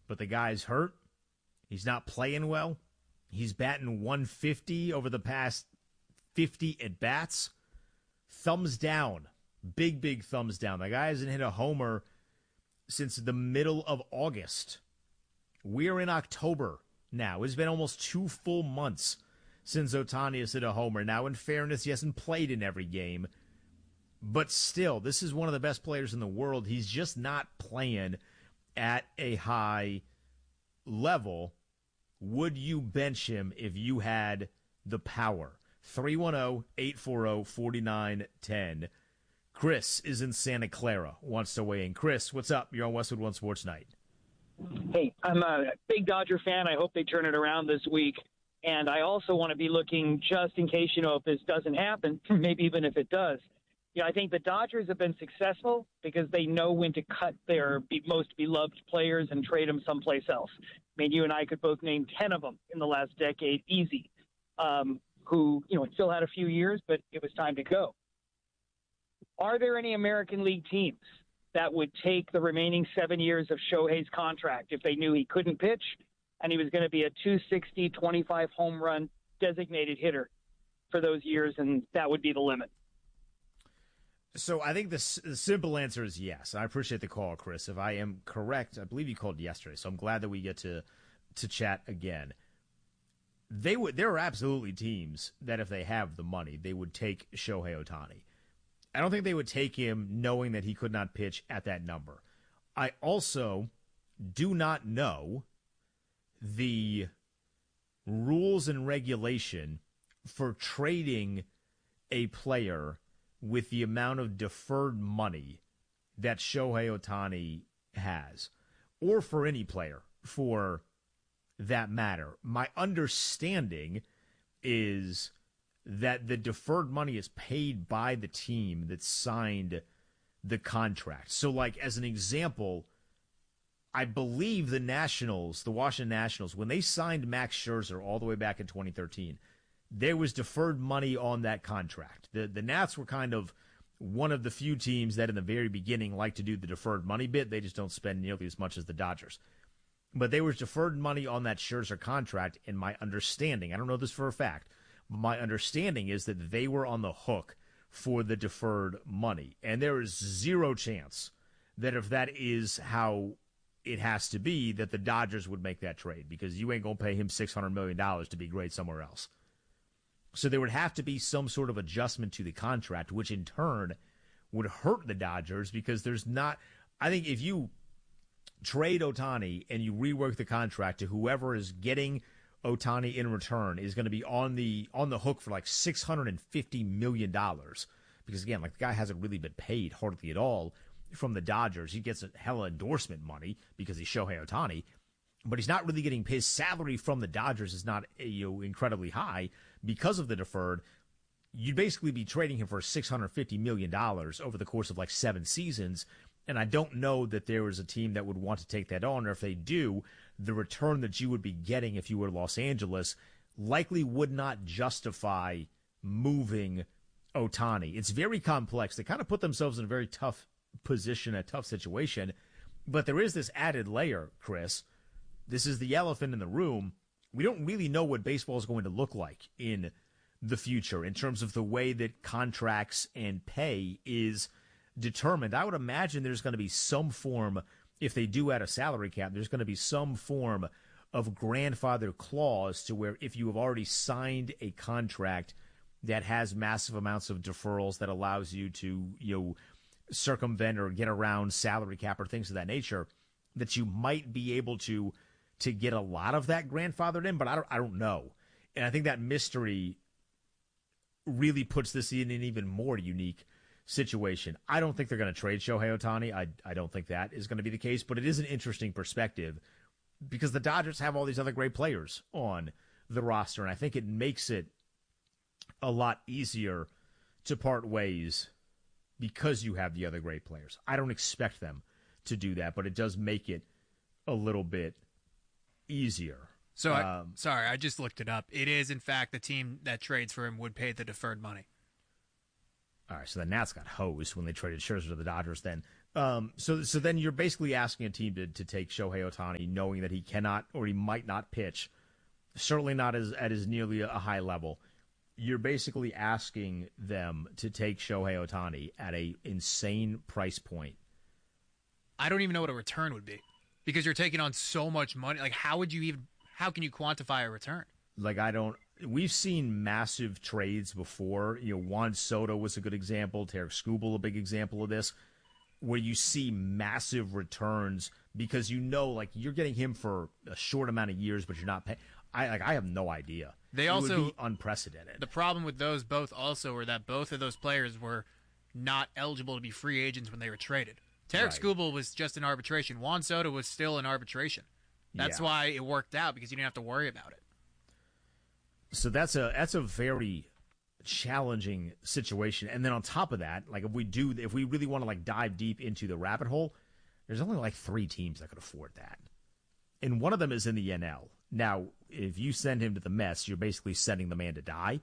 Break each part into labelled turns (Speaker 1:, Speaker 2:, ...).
Speaker 1: but the guy's hurt. He's not playing well. He's batting 150 over the past 50 at-bats. Thumbs down. Big thumbs down. The guy hasn't hit a homer since the middle of August. We're in October now. It's been almost 2 full months since Ohtani has hit a homer. Now, in fairness, he hasn't played in every game. But still, this is one of the best players in the world. He's just not playing at a high level. Would you bench him if you had the power? 310-840-4910. Chris is in Santa Clara, wants to weigh in. Chris, what's up? You're on Westwood One Sports Night.
Speaker 2: Hey, I'm a big Dodger fan. I hope they turn it around this week. And I also want to be looking just in case, if this doesn't happen, maybe even if it does. I think the Dodgers have been successful because they know when to cut their most beloved players and trade them someplace else. I mean, you and I could both name 10 of them in the last decade, easy, who, still had a few years, but it was time to go. Are there any American League teams that would take the remaining 7 years of Shohei's contract if they knew he couldn't pitch and he was going to be a 260, 25 home run designated hitter for those years, and that would be the limit?
Speaker 1: So I think the simple answer is yes. I appreciate the call, Chris. If I am correct, I believe you called yesterday, so I'm glad that we get to chat again. There are absolutely teams that if they have the money, they would take Shohei Ohtani. I don't think they would take him knowing that he could not pitch at that number. I also do not know the rules and regulation for trading a player with the amount of deferred money that Shohei Ohtani has, or for any player for that matter. My understanding is that the deferred money is paid by the team that signed the contract. So, like, as an example, I believe the Washington Nationals, when they signed Max Scherzer all the way back in 2013, there was deferred money on that contract. The Nats were kind of one of the few teams that in the very beginning like to do the deferred money bit. They just don't spend nearly as much as the Dodgers. But there was deferred money on that Scherzer contract, and my understanding, I don't know this for a fact, but my understanding is that they were on the hook for the deferred money. And there is zero chance that if that is how it has to be, that the Dodgers would make that trade, because you ain't going to pay him $600 million to be great somewhere else. So there would have to be some sort of adjustment to the contract, which in turn would hurt the Dodgers, because there's not, I think if you trade Ohtani and you rework the contract to whoever is getting Ohtani in return is going to be on the hook for like $650 million. Because again, like, the guy hasn't really been paid hardly at all from the Dodgers. He gets a hella endorsement money because he's Shohei Ohtani, but he's not really getting, his salary from the Dodgers is not incredibly high because of the deferred. You'd basically be trading him for $650 million over the course of like 7 seasons. And I don't know that there is a team that would want to take that on, or if they do, the return that you would be getting if you were Los Angeles likely would not justify moving Ohtani. It's very complex. They kind of put themselves in a very tough position, a tough situation. But there is this added layer, Chris. This is the elephant in the room. We don't really know what baseball is going to look like in the future in terms of the way that contracts and pay is determined. I would imagine there's going to be some form, if they do add a salary cap, there's going to be some form of grandfather clause to where if you have already signed a contract that has massive amounts of deferrals that allows you to, circumvent or get around salary cap or things of that nature, that you might be able to get a lot of that grandfathered in, but I don't know. And I think that mystery really puts this in an even more unique situation. I don't think they're going to trade Shohei Ohtani. I don't think that is going to be the case, but it is an interesting perspective because the Dodgers have all these other great players on the roster, and I think it makes it a lot easier to part ways because you have the other great players. I don't expect them to do that, but it does make it a little bit easier.
Speaker 3: So, I just looked it up. It is, in fact, the team that trades for him would pay the deferred money.
Speaker 1: All right, so the Nats got hosed when they traded Scherzer to the Dodgers. Then So then you're basically asking a team to take Shohei Ohtani, knowing that he cannot or he might not pitch, certainly not at as nearly a high level. You're basically asking them to take Shohei Ohtani at a insane price point.
Speaker 3: I don't even know what a return would be because you're taking on so much money. Like, how can you quantify a return?
Speaker 1: We've seen massive trades before. Juan Soto was a good example. Tarek Skubal, a big example of this, where you see massive returns because you're getting him for a short amount of years, but you're not paying. I have no idea. It would be unprecedented.
Speaker 3: The problem with those both also were that both of those players were not eligible to be free agents when they were traded. Tarek Skubal was just in arbitration. Juan Soto was still in arbitration. That's why it worked out, because you didn't have to worry about it.
Speaker 1: So that's a very challenging situation. And then on top of that, if we really want to dive deep into the rabbit hole, there's only 3 teams that could afford that. And one of them is in the NL. Now, if you send him to the Mets, you're basically sending the man to die.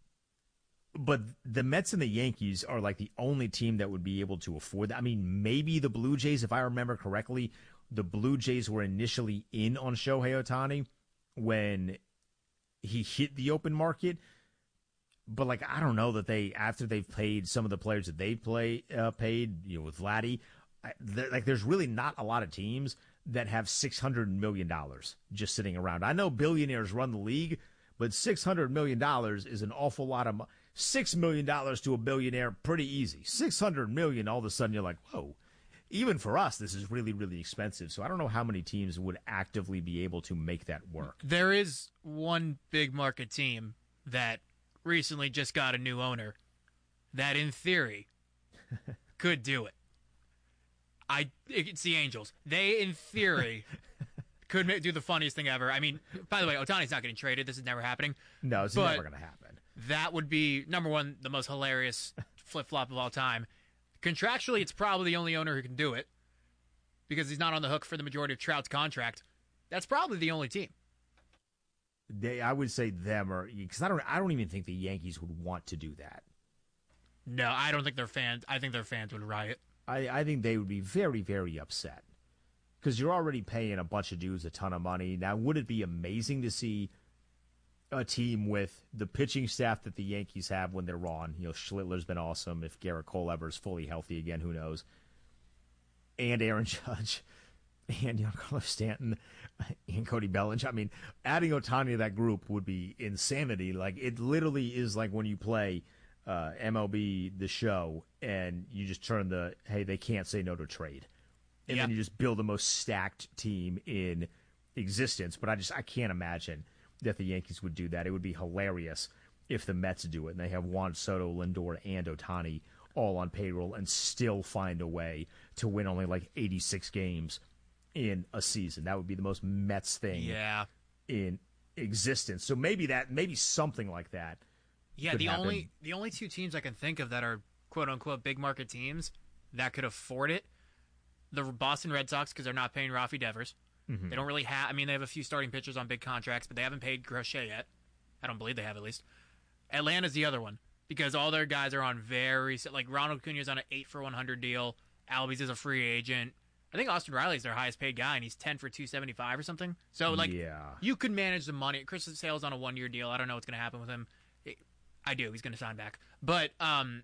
Speaker 1: But the Mets and the Yankees are the only team that would be able to afford that. I mean, maybe the Blue Jays, if I remember correctly, the Blue Jays were initially in on Shohei Ohtani when he hit the open market. But I don't know that after they've paid some of the players that they've paid, with Vladdy, there's really not a lot of teams that have $600 million just sitting around. I know billionaires run the league, but $600 million is an awful lot of money. $6 million to a billionaire, pretty easy. $600 million, all of a sudden you're like, whoa. Even for us, this is really, really expensive. So I don't know how many teams would actively be able to make that work.
Speaker 3: There is one big market team that recently just got a new owner that, in theory, could do it. It's the Angels. They, in theory, could do the funniest thing ever. I mean, by the way, Ohtani's not getting traded. This is never happening.
Speaker 1: No, it's never going to happen.
Speaker 3: That would be, number one, the most hilarious flip-flop of all time. Contractually, it's probably the only owner who can do it because he's not on the hook for the majority of Trout's contract. That's probably the only team.
Speaker 1: I would say them, or because I don't even think the Yankees would want to do that.
Speaker 3: No, I don't think their fans. I think their fans would riot.
Speaker 1: I think they would be very, very upset because you're already paying a bunch of dudes a ton of money. Now, would it be amazing to see a team with the pitching staff that the Yankees have when they're on? Schlittler's been awesome. If Garrett Cole is fully healthy again, who knows? And Aaron Judge and Giancarlo Stanton and Cody Bellinger. I mean, adding Ohtani to that group would be insanity. It literally is like when you play MLB The Show and you just turn hey, they can't say no to trade. And then you just build the most stacked team in existence. But I can't imagine that the Yankees would do that. It would be hilarious if the Mets do it and they have Juan Soto, Lindor, and Ohtani all on payroll and still find a way to win only 86 games in a season. That would be the most Mets thing in existence. So maybe something like that.
Speaker 3: Yeah, the only 2 teams I can think of that are quote unquote big market teams that could afford it, the Boston Red Sox, because they're not paying Rafi Devers. Mm-hmm. They don't really have. I mean, they have a few starting pitchers on big contracts, but they haven't paid Crochet yet. I don't believe they have, at least. Atlanta's the other one because all their guys are on Ronald Acuna's on an 8 for 100 deal. Albies is a free agent. I think Austin Riley's their highest paid guy, and he's 10 for 275 or something. So you could manage the money. Chris Sale's on a 1-year deal. I don't know what's going to happen with him. I do. He's going to sign back, but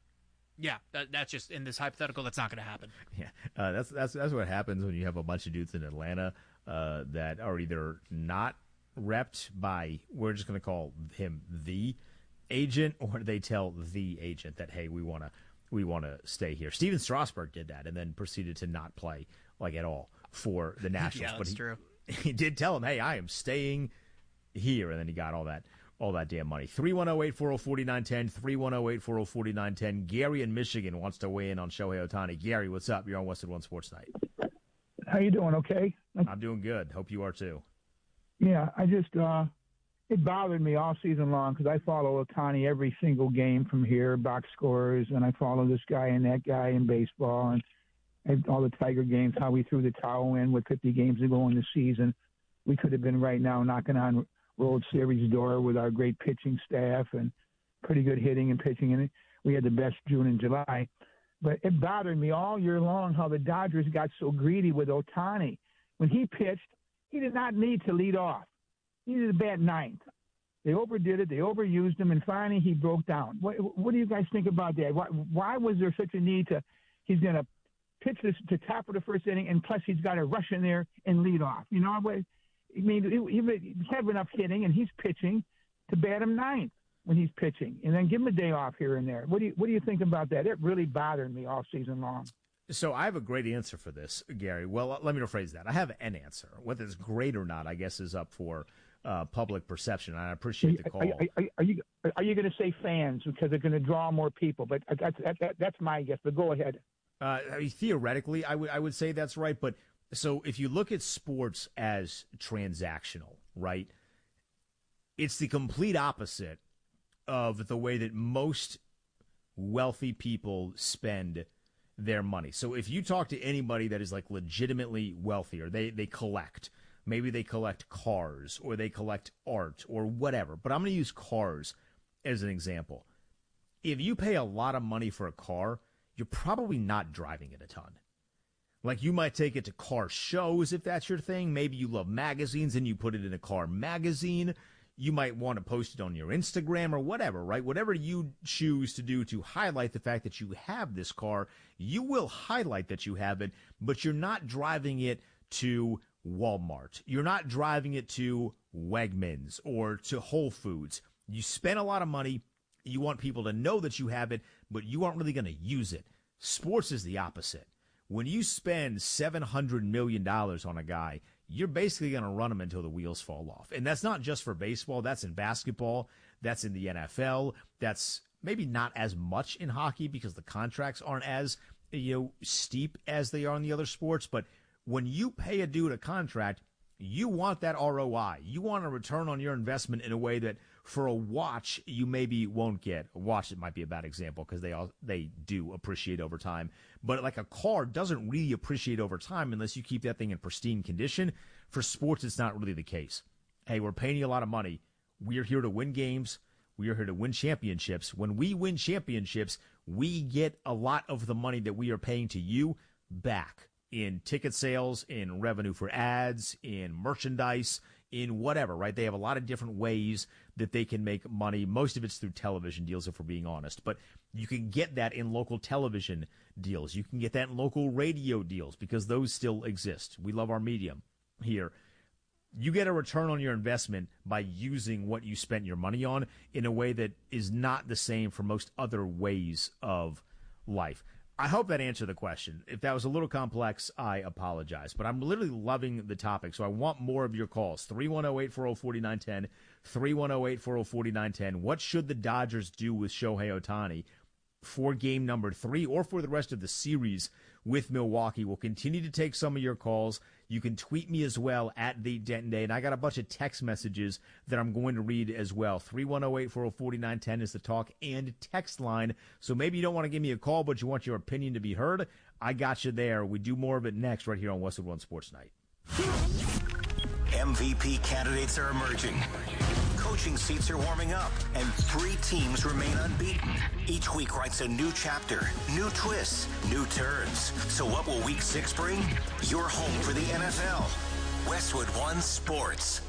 Speaker 3: that's just in this hypothetical. That's not going to happen.
Speaker 1: Yeah, that's what happens when you have a bunch of dudes in Atlanta that are either not repped by, we're just going to call him the agent, or they tell the agent that, hey, we want to stay here. Steven Strasburg did that and then proceeded to not play at all for the Nationals.
Speaker 3: Yeah, that's true.
Speaker 1: He did tell him, hey, I am staying here, and then he got all that damn money. 310-840-4910, 310-840-4910. Gary in Michigan wants to weigh in on Shohei Ohtani. Gary, what's up? You're on Westwood One Sports Night.
Speaker 4: How you doing? Okay?
Speaker 1: I'm doing good. Hope you are too.
Speaker 4: Yeah, I just it bothered me all season long because I follow Ohtani every single game from here, box scores, and I follow this guy and that guy in baseball and all the Tiger games, how we threw the towel in with 50 games to go in the season. We could have been right now knocking on World Series door with our great pitching staff and pretty good hitting and pitching. And we had the best June and July. But it bothered me all year long how the Dodgers got so greedy with Ohtani. When he pitched, he did not need to lead off. He needed to bat ninth. They overdid it. They overused him, and finally he broke down. What do you guys think about that? Why was there such a need to – he's going to pitch this to top of the first inning, and plus he's got to rush in there and lead off. You know, I mean, he had enough hitting, and he's pitching to bat him ninth when he's pitching, and then give him a day off here and there. What do you think about that? It really bothered me all season long.
Speaker 1: So I have a great answer for this, Gary. Well, let me rephrase that. I have an answer. Whether it's great or not, I guess, is up for public perception. I appreciate the call.
Speaker 4: Are you going to say fans because they're going to draw more people? But that's my guess. But go ahead.
Speaker 1: I mean, theoretically, I would say that's right. But so if you look at sports as transactional, right, it's the complete opposite of the way that most wealthy people spend their money. So if you talk to anybody that is like legitimately wealthy, or they collect, maybe they collect cars or they collect art or whatever, but I'm going to use cars as an example. If you pay a lot of money for a car, you're probably not driving it a ton. Like, you might take it to car shows if that's your thing. Maybe you love magazines and you put it in a car magazine. You might want to post it on your Instagram or whatever, right? Whatever you choose to do to highlight the fact that you have this car, you will highlight that you have it, but you're not driving it to Walmart. You're not driving it to Wegmans or to Whole Foods. You spend a lot of money. You want people to know that you have it, but you aren't really going to use it. Sports is the opposite. When you spend $700 million on a guy, you're basically going to run him until the wheels fall off. And that's not just for baseball. That's in basketball. That's in the NFL. That's maybe not as much in hockey because the contracts aren't as, steep as they are in the other sports. But when you pay a dude a contract, you want that ROI. You want a return on your investment in a way that for a watch you maybe won't get. A watch, it might be a bad example because they do appreciate over time. But like a car doesn't really appreciate over time unless you keep that thing in pristine condition. For sports, it's not really the case. Hey, we're paying you a lot of money. We're here to win games. We are here to win championships. When we win championships, we get a lot of the money that we are paying to you back in ticket sales, in revenue for ads, in merchandise, in whatever, right? They have a lot of different ways that they can make money. Most of it's through television deals, if we're being honest. But you can get that in local television deals. You can get that in local radio deals because those still exist. We love our medium here. You get a return on your investment by using what you spent your money on in a way that is not the same for most other ways of life. I hope that answered the question. If that was a little complex, I apologize. But I'm literally loving the topic, so I want more of your calls. 310-840-4910, 310-840-4910. What should the Dodgers do with Shohei Ohtani for game number 3 or for the rest of the series with Milwaukee? We'll continue to take some of your calls. You can tweet me as well at The Denton Day. And I got a bunch of text messages that I'm going to read as well. 310-840-4910 is the talk and text line. So maybe you don't want to give me a call, but you want your opinion to be heard. I got you there. We do more of it next right here on Westwood One Sports Night.
Speaker 5: MVP candidates are emerging. Coaching seats are warming up, and 3 teams remain unbeaten. Each week writes a new chapter, new twists, new turns. So what will Week 6 bring? Your home for the NFL. Westwood One Sports.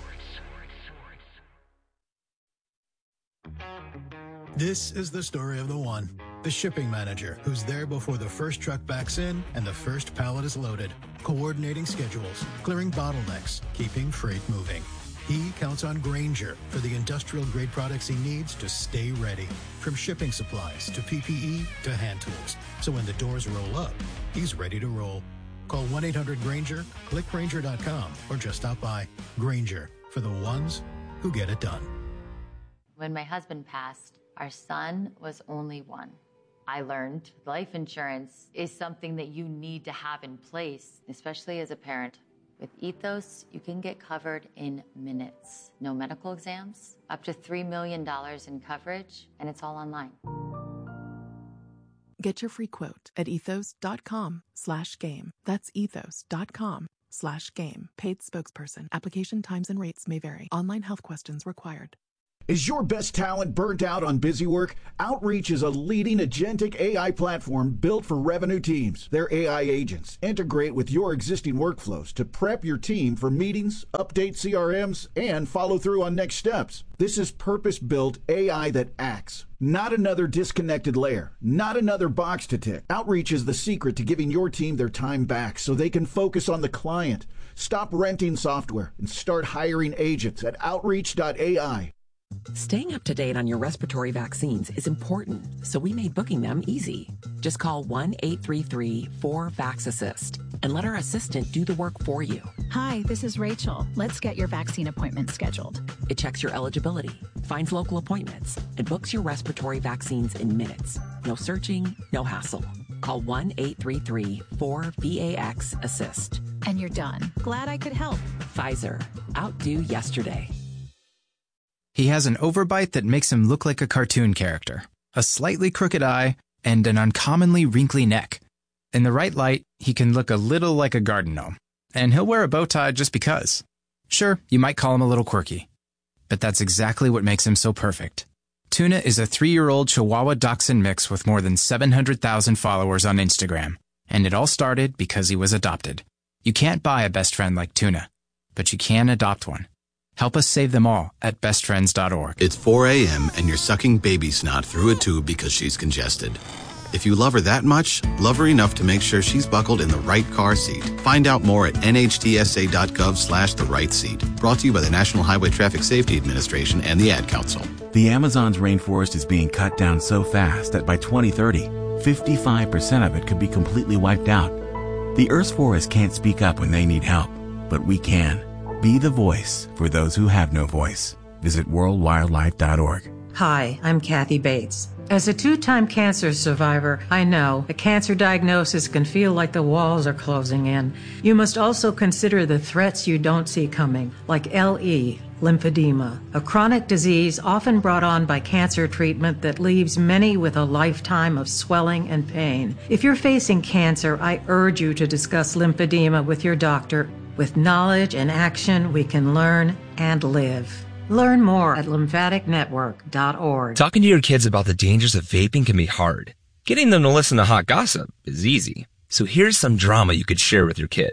Speaker 6: This is the story of the one. The shipping manager who's there before the first truck backs in and the first pallet is loaded. Coordinating schedules, clearing bottlenecks, keeping freight moving. He counts on Grainger for the industrial-grade products he needs to stay ready. From shipping supplies to PPE to hand tools. So when the doors roll up, he's ready to roll. Call 1-800-GRAINGER, click Grainger.com, or just stop by. Grainger, for the ones who get it done.
Speaker 7: When my husband passed, our son was only 1. I learned life insurance is something that you need to have in place, especially as a parent. With Ethos, you can get covered in minutes. No medical exams, up to $3 million in coverage, and it's all online.
Speaker 8: Get your free quote at ethos.com/game. That's ethos.com/game. Paid spokesperson. Application times and rates may vary. Online health questions required.
Speaker 9: Is your best talent burnt out on busy work? Outreach is a leading agentic AI platform built for revenue teams. Their AI agents integrate with your existing workflows to prep your team for meetings, update CRMs, and follow through on next steps. This is purpose-built AI that acts. Not another disconnected layer. Not another box to tick. Outreach is the secret to giving your team their time back so they can focus on the client. Stop renting software and start hiring agents at Outreach.ai.
Speaker 10: Staying up to date on your respiratory vaccines is important, so we made booking them easy. Just call 1-833-4VAX-ASSIST and let our assistant do the work for you.
Speaker 11: Hi, this is Rachel. Let's get your vaccine appointment scheduled.
Speaker 10: It checks your eligibility, finds local appointments, and books your respiratory vaccines in minutes. No searching, no hassle. Call 1-833-4VAX-ASSIST.
Speaker 11: And you're done. Glad I could help.
Speaker 10: Pfizer. Outdo yesterday.
Speaker 12: He has an overbite that makes him look like a cartoon character, a slightly crooked eye, and an uncommonly wrinkly neck. In the right light, he can look a little like a garden gnome, and he'll wear a bow tie just because. Sure, you might call him a little quirky, but that's exactly what makes him so perfect. Tuna is a 3-year-old Chihuahua Dachshund mix with more than 700,000 followers on Instagram, and it all started because he was adopted. You can't buy a best friend like Tuna, but you can adopt one. Help us save them all at bestfriends.org.
Speaker 13: It's 4 a.m. and you're sucking baby snot through a tube because she's congested. If you love her that much, love her enough to make sure she's buckled in the right car seat. Find out more at nhtsa.gov/the right seat. Brought to you by the National Highway Traffic Safety Administration and the Ad Council.
Speaker 14: The Amazon's rainforest is being cut down so fast that by 2030, 55% of it could be completely wiped out. The Earth's forests can't speak up when they need help, but we can. Be the voice for those who have no voice. Visit worldwildlife.org.
Speaker 15: Hi, I'm Kathy Bates. As a 2-time cancer survivor, I know a cancer diagnosis can feel like the walls are closing in. You must also consider the threats you don't see coming, like LE, lymphedema, a chronic disease often brought on by cancer treatment that leaves many with a lifetime of swelling and pain. If you're facing cancer, I urge you to discuss lymphedema with your doctor. With knowledge and action, we can learn and live. Learn more at lymphaticnetwork.org.
Speaker 16: Talking to your kids about the dangers of vaping can be hard. Getting them to listen to hot gossip is easy. So here's some drama you could share with your kid.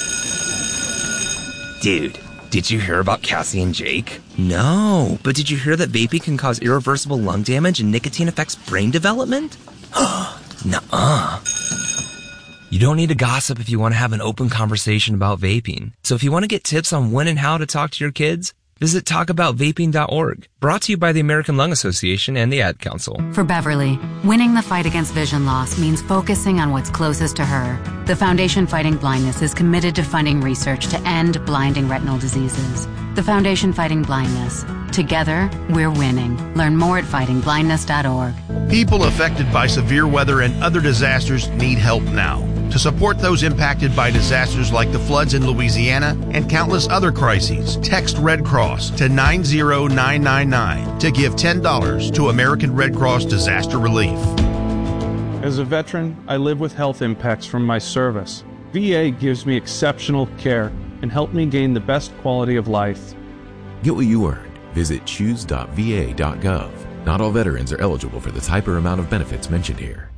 Speaker 16: Dude, did you hear about Cassie and Jake? No, but did you hear that vaping can cause irreversible lung damage and nicotine affects brain development? Nuh-uh. You don't need to gossip if you want to have an open conversation about vaping. So if you want to get tips on when and how to talk to your kids, visit talkaboutvaping.org. Brought to you by the American Lung Association and the Ad Council.
Speaker 17: For Beverly, winning the fight against vision loss means focusing on what's closest to her. The Foundation Fighting Blindness is committed to funding research to end blinding retinal diseases. The Foundation Fighting Blindness. Together, we're winning. Learn more at fightingblindness.org.
Speaker 18: People affected by severe weather and other disasters need help now. To support those impacted by disasters like the floods in Louisiana and countless other crises, text Red Cross to 90999 to give $10 to American Red Cross Disaster Relief.
Speaker 19: As a veteran, I live with health impacts from my service. VA gives me exceptional care and helped me gain the best quality of life.
Speaker 20: Get what you earned. Visit choose.va.gov. Not all veterans are eligible for the type or amount of benefits mentioned here.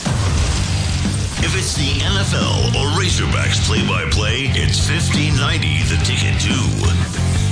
Speaker 21: If it's the NFL or Razorbacks play-by-play, it's 1590 The Ticket too.